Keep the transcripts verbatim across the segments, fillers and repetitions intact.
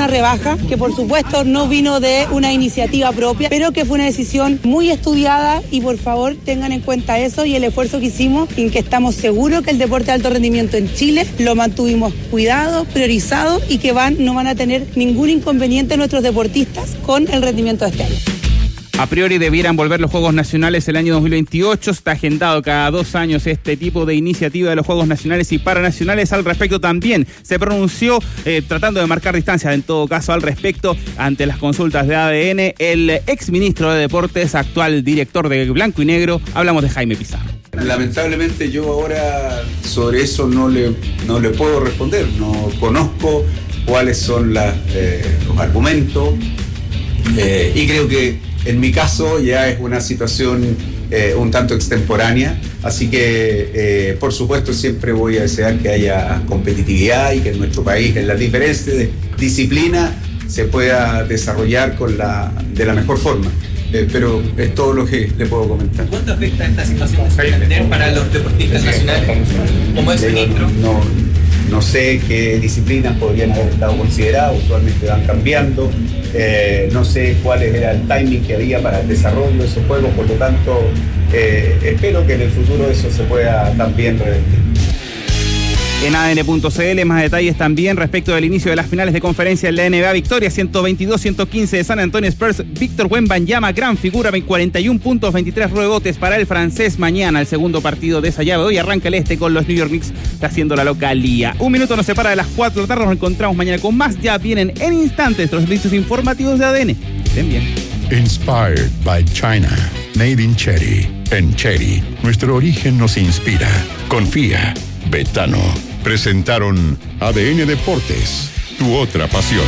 una rebaja que por supuesto no vino de una iniciativa propia, pero que fue una decisión muy estudiada y por favor tengan en cuenta eso y el esfuerzo que hicimos en que estamos seguros que el deporte de alto rendimiento en Chile lo mantuvimos cuidado, priorizado y que van, no van a tener ningún inconveniente nuestros deportistas con el rendimiento de este año. A priori debieran volver los Juegos Nacionales el año dos mil veintiocho, está agendado cada dos años este tipo de iniciativa de los Juegos Nacionales y Paranacionales. Al respecto también se pronunció, eh, tratando de marcar distancia en todo caso al respecto, ante las consultas de A D N, el exministro de Deportes, actual director de Blanco y Negro, hablamos de Jaime Pizarro. Lamentablemente yo ahora sobre eso no le, no le puedo responder, no conozco cuáles son las, eh, los argumentos eh, y creo que en mi caso ya es una situación eh, un tanto extemporánea, así que eh, por supuesto siempre voy a desear que haya competitividad y que en nuestro país en las diferentes disciplinas se pueda desarrollar con la, de la mejor forma. Eh, pero es todo lo que le puedo comentar. ¿Cuánto afecta esta situación para los deportistas nacionales? ¿Cómo es ministro? No, no sé qué disciplinas podrían haber estado consideradas, usualmente van cambiando. Eh, no sé cuál era el timing que había para el desarrollo de esos juegos, por lo tanto, eh, espero que en el futuro eso se pueda también revertir. En A D N punto C L, más detalles también respecto del inicio de las finales de conferencia en la N B A. Victoria ciento veintidós a ciento quince de San Antonio Spurs. Víctor Wembanyama, gran figura, cuarenta y uno puntos, veintitrés rebotes para el francés. Mañana el segundo partido de esa llave. Hoy arranca el este con los New York Knicks haciendo la localía. Un minuto nos separa de las cuatro de la tarde. Nos encontramos mañana con más. Ya vienen en instantes los servicios informativos de A D N. Estén bien. Inspired by China. Made in Cherry. En Cherry, nuestro origen nos inspira. Confía. Betano. Presentaron A D N Deportes, tu otra pasión.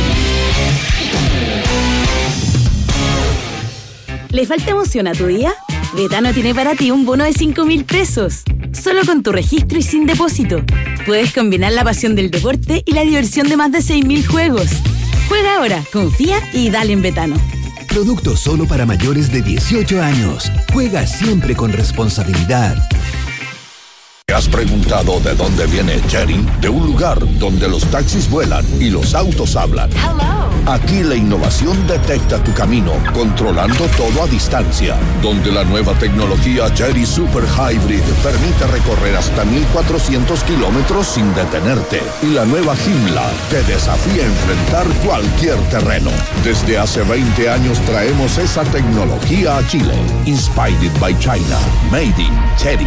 ¿Le falta emoción a tu día? Betano tiene para ti un bono de cinco mil pesos. Solo con tu registro y sin depósito. Puedes combinar la pasión del deporte y la diversión de más de seis mil juegos. Juega ahora, confía y dale en Betano. Producto solo para mayores de dieciocho años. Juega siempre con responsabilidad. ¿Te has preguntado de dónde viene Cherry? De un lugar donde los taxis vuelan y los autos hablan. Hello. Aquí la innovación detecta tu camino, controlando todo a distancia. Donde la nueva tecnología Cherry Super Hybrid permite recorrer hasta mil cuatrocientos kilómetros sin detenerte. Y la nueva Himla te desafía a enfrentar cualquier terreno. Desde hace veinte años traemos esa tecnología a Chile. Inspired by China. Made in Cherry.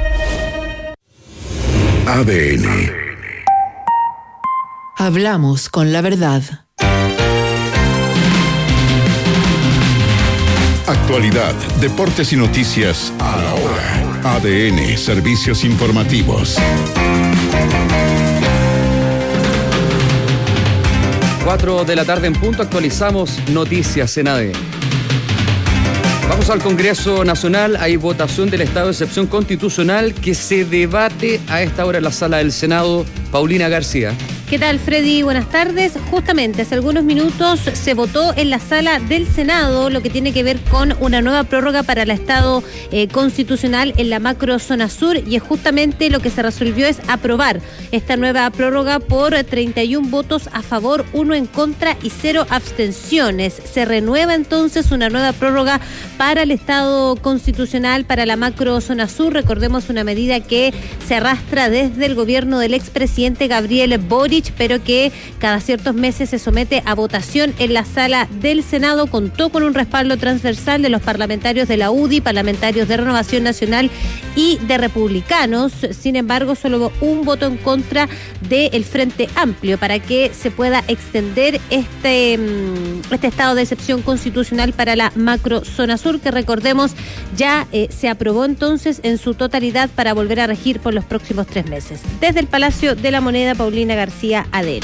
A D N. Hablamos con la verdad. Actualidad, deportes y noticias a la hora. A D N, servicios informativos. Cuatro de la tarde en punto, actualizamos noticias en A D N. Vamos al Congreso Nacional. Hay votación del estado de excepción constitucional que se debate a esta hora en la sala del Senado. Paulina García. ¿Qué tal, Freddy? Buenas tardes. Justamente hace algunos minutos se votó en la sala del Senado lo que tiene que ver con una nueva prórroga para el estado eh, constitucional en la macro zona sur, y es justamente lo que se resolvió es aprobar esta nueva prórroga por treinta y uno votos a favor, uno en contra y cero abstenciones. Se renueva entonces una nueva prórroga para el estado constitucional para la macro zona sur. Recordemos una medida que se arrastra desde el gobierno del expresidente Gabriel Boric, pero que cada ciertos meses se somete a votación en la sala del Senado. Contó con un respaldo transversal de los parlamentarios de la U D I, parlamentarios de Renovación Nacional y de Republicanos. Sin embargo, solo hubo un voto en contra del Frente Amplio para que se pueda extender este, este estado de excepción constitucional para la macro zona sur, que recordemos ya eh, se aprobó entonces en su totalidad para volver a regir por los próximos tres meses. Desde el Palacio de la Moneda, Paulina García, A D N.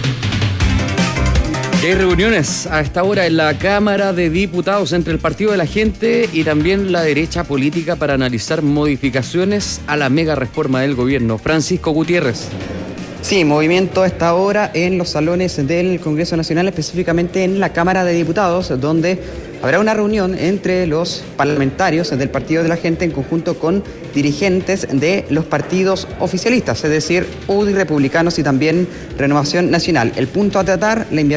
Hay reuniones a esta hora en la Cámara de Diputados entre el Partido de la Gente y también la derecha política para analizar modificaciones a la mega reforma del gobierno. Francisco Gutiérrez. Sí, movimiento a esta hora en los salones del Congreso Nacional, específicamente en la Cámara de Diputados, donde habrá una reunión entre los parlamentarios del Partido de la Gente en conjunto con dirigentes de los partidos oficialistas, es decir, U D I, Republicanos y también Renovación Nacional. El punto a tratar, la